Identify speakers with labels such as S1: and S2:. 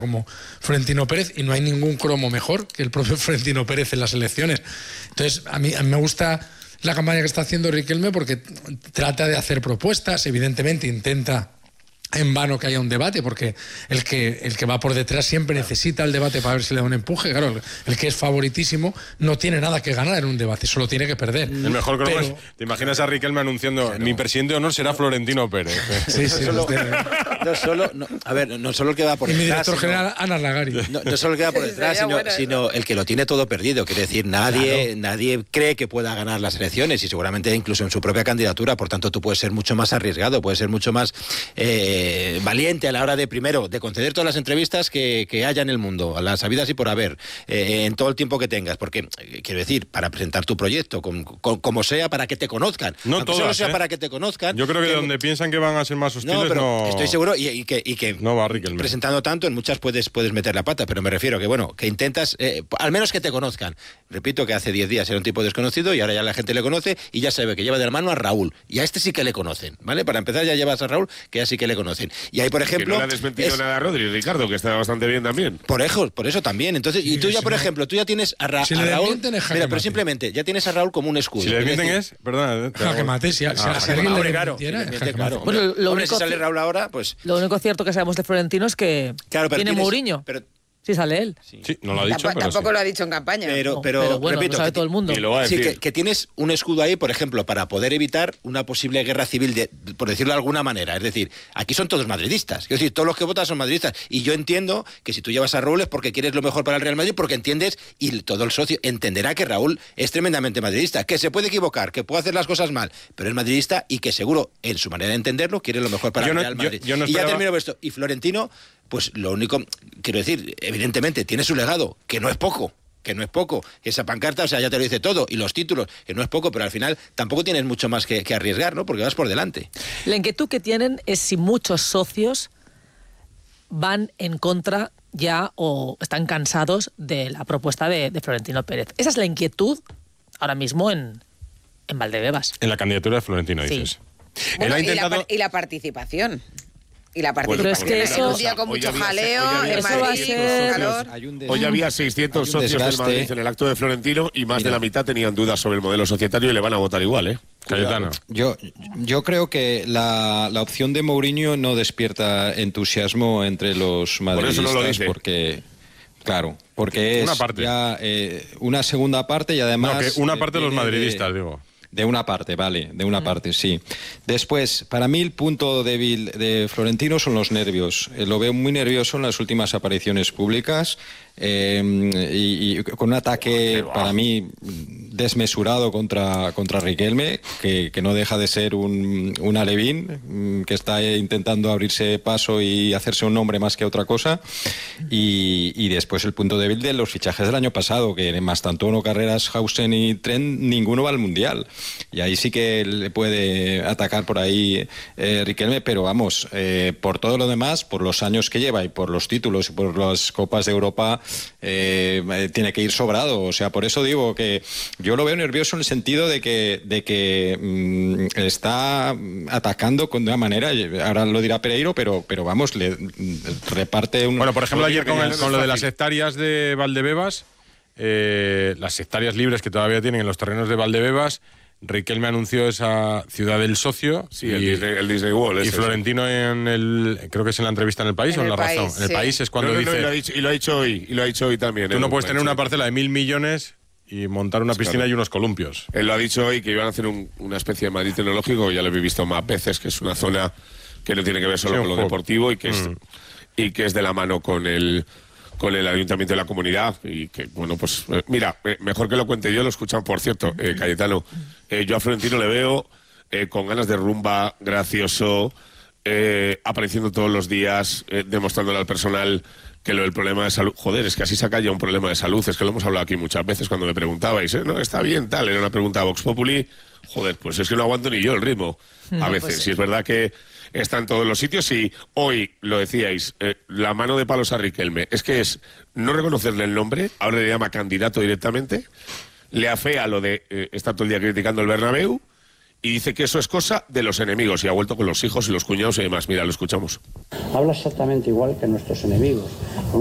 S1: como Florentino Pérez, y no hay ningún cromo mejor que el propio Florentino Pérez en las elecciones. Entonces, a mí me gusta la campaña que está haciendo Riquelme porque trata de hacer propuestas, evidentemente intenta en vano que haya un debate, porque el que va por detrás siempre necesita el debate para ver si le da un empuje. Claro, el que es favoritísimo no tiene nada que ganar en un debate, solo tiene que perder.
S2: El mejor cromo es, ¿te imaginas a Riquelme anunciando, claro, mi presidente de honor será Florentino Pérez?
S1: Sí, sí.
S3: No solo el que va por detrás.
S1: Y mi director general, Ana Lagari.
S3: No solo el que va por detrás, sino el que lo tiene todo perdido. Quiere decir, nadie cree que pueda ganar las elecciones, y seguramente incluso en su propia candidatura. Por tanto, tú puedes ser mucho más arriesgado, puedes ser mucho más valiente a la hora de, primero, de conceder todas las entrevistas que haya en el mundo, a las habidas y por haber, en todo el tiempo que tengas. Porque, quiero decir, para presentar tu proyecto, como sea, para que te conozcan.
S2: No
S3: aunque
S2: todas,
S3: solo sea para que te conozcan.
S2: Yo creo que donde piensan que van a ser más hostiles,
S3: pero estoy seguro y que
S2: no va Riquelme.
S3: Presentando tanto, en muchas puedes meter la pata, pero me refiero que intentas, al menos que te conozcan. Repito que hace 10 días era un tipo desconocido y ahora ya la gente le conoce y ya sabe que lleva de la mano a Raúl. Y a este sí que le conocen, ¿vale? Para empezar ya llevas a Raúl, que ya sí que le conocen. Y ahí, por ejemplo...
S4: Que no le ha desmentido nada a Rodri, Ricardo, que está bastante bien también.
S3: Por eso también. Entonces, y tú ya, por ejemplo, tú ya tienes a Raúl... Mira, pero simplemente, ya tienes a Raúl como un escudo.
S2: Si le desmienten es... Perdona.
S1: Jaque mate, si alguien le desmintiera...
S3: Claro.
S5: Bueno,
S3: Hombre, si sale Raúl ahora, pues...
S5: Lo único cierto que sabemos de Florentino es que tiene Mourinho. Sí, sale él.
S2: Sí, no lo ha dicho,
S6: tampoco sí lo ha dicho en campaña.
S3: Pero
S5: bueno,
S3: repito,
S5: lo sabe todo el mundo.
S2: Y lo va a decir.
S3: Sí, que tienes un escudo ahí, por ejemplo, para poder evitar una posible guerra civil, por decirlo de alguna manera. Es decir, aquí son todos madridistas. Es decir, todos los que votan son madridistas. Y yo entiendo que si tú llevas a Raúl es porque quieres lo mejor para el Real Madrid, porque entiendes, y todo el socio entenderá que Raúl es tremendamente madridista, que se puede equivocar, que puede hacer las cosas mal, pero es madridista y que seguro, en su manera de entenderlo, quiere lo mejor para el Real Madrid. Y ya termino esto. Y Florentino... Pues lo único, quiero decir, evidentemente, tiene su legado, que no es poco. Esa pancarta, o sea, ya te lo dice todo, y los títulos, que no es poco, pero al final tampoco tienes mucho más que arriesgar, ¿no? Porque vas por delante.
S5: La inquietud que tienen es si muchos socios van en contra ya o están cansados de la propuesta de Florentino Pérez. Esa es la inquietud ahora mismo en Valdebebas.
S2: En la candidatura de Florentino, dices.
S6: Bueno, y la participación.
S5: Pero es que eso...
S6: Un día con mucho jaleo, en
S5: eso va a ser...
S6: calor.
S4: Hoy había 600 socios del Madrid en el acto de Florentino y más de la mitad tenían dudas sobre el modelo societario y le van a votar igual, ¿eh?
S2: Cayetano.
S7: Yo creo que la opción de Mourinho no despierta entusiasmo entre los madridistas.
S4: Por eso no lo dice.
S7: Porque es
S2: una parte.
S7: Ya una segunda parte y además...
S2: No, que una parte de los madridistas, digo.
S7: De una parte, vale, de una parte, sí. Después, para mí el punto débil de Florentino son los nervios. Lo veo muy nervioso en las últimas apariciones públicas y con un ataque, para mí, desmesurado contra Riquelme, que no deja de ser un alevín, que está intentando abrirse paso y hacerse un nombre más que otra cosa. Y después el punto débil de los fichajes del año pasado, que en Mastantuono, Carreras, Hausen y Trent, ninguno va al Mundial. Y ahí sí que le puede atacar por ahí Riquelme, pero vamos, por todo lo demás, por los años que lleva y por los títulos y por las Copas de Europa, tiene que ir sobrado. O sea, por eso digo que yo lo veo nervioso en el sentido de que está atacando de una manera, ahora lo dirá Pereiro, pero vamos, le reparte un...
S2: Bueno, por ejemplo, ayer con lo de las hectáreas de Valdebebas, las hectáreas libres que todavía tienen en los terrenos de Valdebebas, Riquelme anunció esa ciudad del socio.
S4: Sí, el Disney World.
S2: Y Florentino creo que es en la entrevista en El País o en La Razón. En El País es cuando dice...
S4: y lo ha dicho hoy también.
S2: Tú no puedes tener una parcela de 1.000 millones y montar una piscina y unos columpios.
S4: Él lo ha dicho hoy, que iban a hacer una especie de Madrid tecnológico, ya lo he visto más veces, que es una zona que no tiene que ver solo con lo deportivo y que es de la mano con el ayuntamiento de la comunidad y que, bueno, pues mira, mejor que lo cuente yo, lo escuchan, por cierto, Cayetano. Yo a Florentino le veo con ganas de rumba, gracioso, apareciendo todos los días, demostrándole al personal que el problema de salud, joder, es que así saca ya un problema de salud, es que lo hemos hablado aquí muchas veces cuando me preguntabais, no, está bien, tal, era una pregunta a Vox Populi, joder, pues es que no aguanto ni yo el ritmo, a veces, pues sí. Si es verdad que está en todos los sitios y hoy, lo decíais, la mano de palos a Riquelme, es que es no reconocerle el nombre, ahora le llama candidato directamente, le afea lo de estar todo el día criticando el Bernabéu y dice que eso es cosa de los enemigos y ha vuelto con los hijos y los cuñados y demás. Mira, lo escuchamos.
S8: Habla exactamente igual que nuestros enemigos.